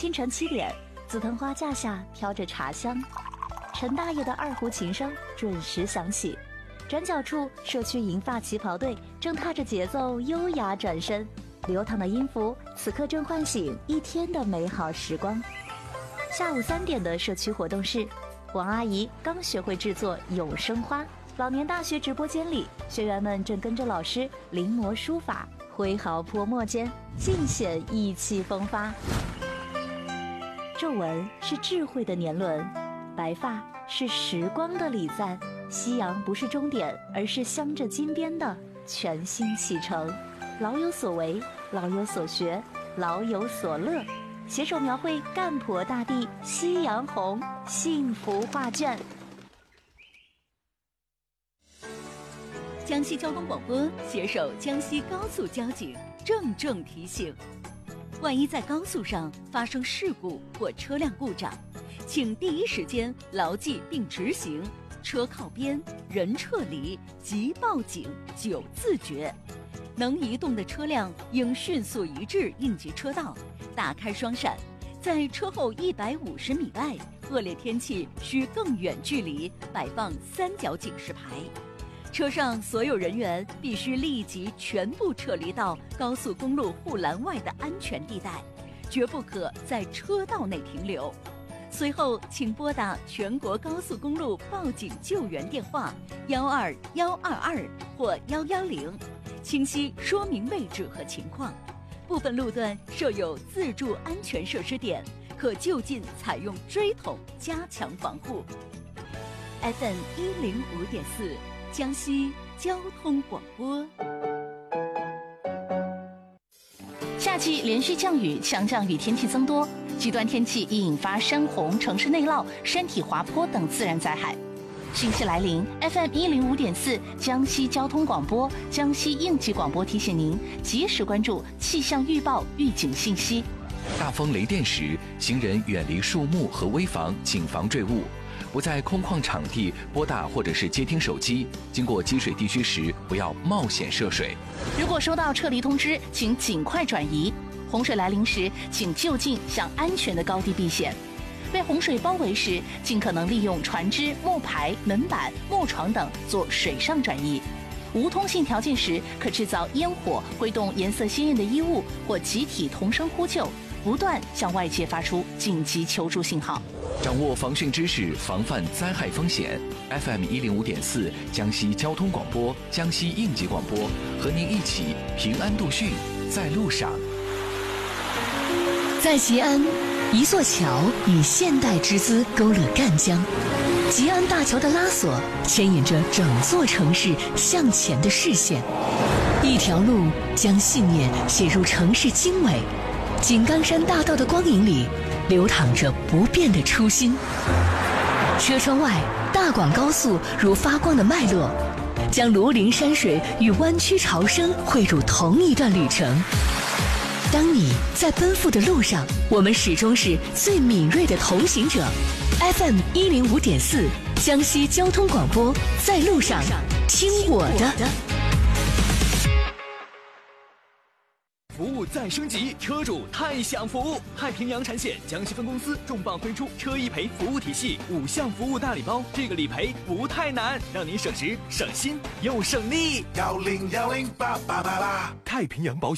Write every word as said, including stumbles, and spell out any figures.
清晨七点，紫藤花架下飘着茶香，陈大爷的二胡琴声准时响起。转角处，社区银发旗袍队正踏着节奏优雅转身，流淌的音符此刻正唤醒一天的美好时光。下午三点的社区活动室，王阿姨刚学会制作永生花。老年大学直播间里，学员们正跟着老师临摹书法，挥毫泼墨间尽显意气风发。皱纹是智慧的年轮，白发是时光的礼赞。夕阳不是终点，而是镶着金边的全新启程。老有所为，老有所学，老有所乐，携手描绘干婆大地夕阳红幸福画卷。 江西交通广播携手江西高速交警郑重提醒：万一在高速上发生事故或车辆故障，请第一时间牢记并执行车靠边、人撤离、即报警九字诀。能移动的车辆应迅速移至应急车道，打开双闪，在车后一百五十米外，恶劣天气需更远距离摆放三角警示牌。车上所有人员必须立即全部撤离到高速公路护栏外的安全地带，绝不可在车道内停留。随后，请拨打全国高速公路报警救援电话幺二幺二二或幺幺零，清晰说明位置和情况。部分路段设有自助安全设施点，可就近采用锥桶加强防护。F M 一零五点四。江西交通广播。 夏季连续降雨，强降雨天气增多，极端天气易引发山洪、城市内涝、山体滑坡等自然灾害。汛期来临 ，F M 一零五点四江西交通广播、江西应急广播提醒您及时关注气象预报预警信息。 大风雷电时，行人远离树木和危房，谨防坠物。不在空旷场地拨打或者是接听手机，经过积水地区时不要冒险涉水。 如果收到撤离通知，请尽快转移。洪水来临时，请就近向安全的高地避险。被洪水包围时，尽可能利用船只、木牌、门板、木床等做水上转移。无通信条件时，可制造烟火，挥动颜色鲜艳的衣物，或集体同声呼救，不断向外界发出紧急求助信号。 掌握防汛知识，防范灾害风险。F M 一零五点四江西交通广播、江西应急广播，和您一起平安度汛，在路上。 在吉安，一座桥以现代之姿勾勒赣江。吉安大桥的拉索牵引着整座城市向前的视线，一条路将信念写入城市经纬。井冈山大道的光影里，流淌着不变的初心。车窗外，大广高速如发光的脉络，将庐陵山水与湾区潮生汇入同一段旅程。当你在奔赴的路上，我们始终是最敏锐的同行者。F M 一零五点四，江西交通广播，在路上，听我的。 服务再升级，车主太享福！太平洋产险江西分公司重磅推出车一赔服务体系五项服务大礼包，这个理赔不太难，让您省时省心又省力。幺零幺零八八八八，太平洋保险。